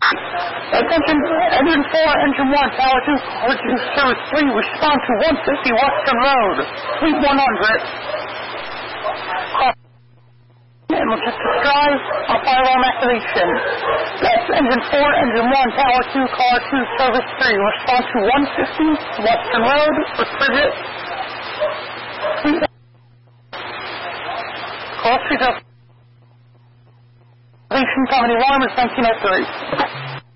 Attention, engine 4, engine 1, tower 2, car 2, service 3, respond to 150 Western Road, Suite 100. Emergency drive, on fire alarm activation. That's engine 4, engine 1, tower 2, car 2, service 3, respond to 150 Western Road, Frigate. Call Street Company alarm is 1903.